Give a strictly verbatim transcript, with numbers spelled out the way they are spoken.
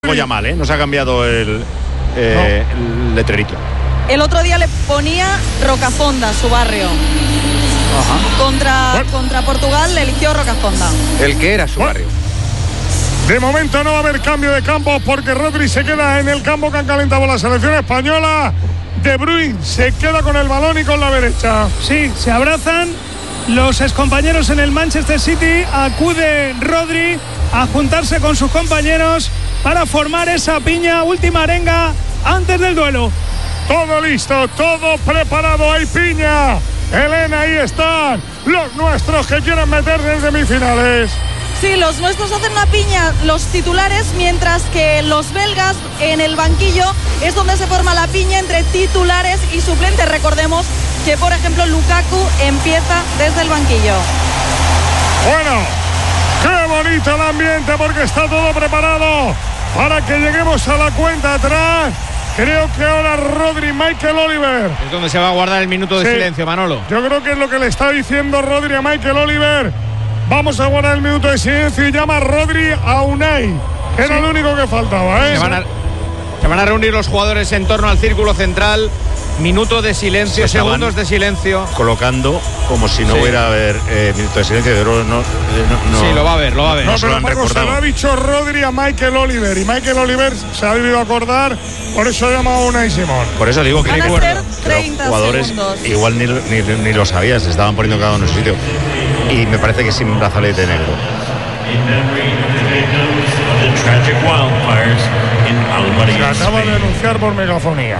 Algo ya mal, ¿eh? No se ha cambiado el, eh, no. el letrerito. El otro día le ponía Rocafonda, su barrio. Ajá. Contra, bueno. contra Portugal le eligió Rocafonda. El que era su bueno. barrio. De momento no va a haber cambio de campo porque Rodri se queda en el campo que han calentado la selección española. De Bruyne se queda con el balón y con la derecha. Sí, se abrazan los excompañeros en el Manchester City. Acude Rodri a juntarse con sus compañeros para formar esa piña, última arenga antes del duelo. Todo listo, todo preparado, hay piña. Elena, ahí están los nuestros que quieren meterse en semifinales. Sí, los nuestros hacen una piña, los titulares, mientras que los belgas en el banquillo es donde se forma la piña entre titulares y suplentes. Recordemos que, por ejemplo, Lukaku empieza desde el banquillo. Bueno, qué bonito el ambiente porque está todo preparado para que lleguemos a la cuenta atrás. Creo que ahora Rodri, Michael Oliver. Es donde se va a guardar el minuto de sí. silencio, Manolo. Yo creo que es lo que le está diciendo Rodri a Michael Oliver. Vamos a guardar el minuto de silencio y llama a Rodri a Unai. Era sí. lo único que faltaba, ¿eh? Se van, a, se van a reunir los jugadores en torno al círculo central. Minuto de silencio, segundos de silencio. Colocando como si no sí. hubiera haber eh, minuto de silencio. Pero no, no, no, sí, lo va a ver, lo va a ver. No, no pero lo Paco, se lo ha dicho Rodri a Michael Oliver. Y Michael Oliver se ha debido acordar. Por eso ha llamado a Unai Simón. Por eso digo que, Van que, a ser treinta los jugadores segundos. Igual ni, ni, ni lo sabías. Se estaban poniendo cada uno en su sitio. Y me parece que sin brazalete negro. Se acaba de denunciar por megafonía.